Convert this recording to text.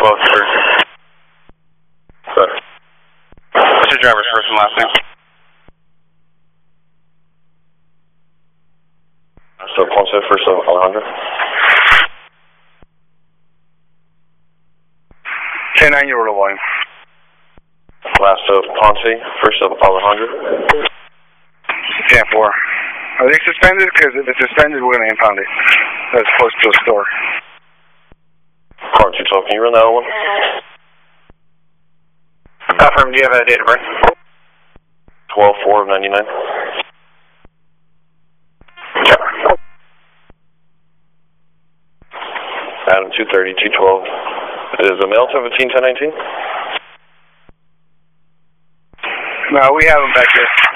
212, sir. What's your driver's first and last name? So Ponce, first of Alejandro. 10-9, you're volume. Last of Ponce, first of Alejandro. 10-4. Are they suspended? Because if it's suspended, we're going to impound it. As opposed to a store. Car 212, can you run that one? Confirm, do you have a date of birth? 12/4/99. Adam 230, 212. Is a male 17, 1019? No, we have them back there.